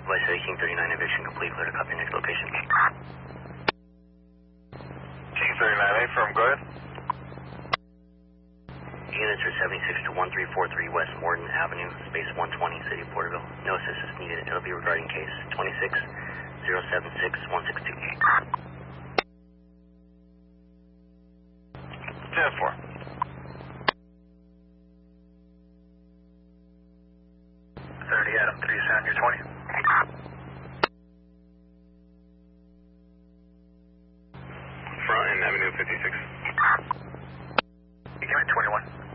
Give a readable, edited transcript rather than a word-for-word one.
Supervisor 1839, eviction complete. Clear to copy next location. King 39A, firm, go ahead. Units are 76 to 1343 West Morton Avenue, space 120, City of Porterville. No assistance needed. It'll be regarding case 26-076-162. 10-4. 30 Adam 3 sound, you're 20. Front and Avenue 56. You give me 21.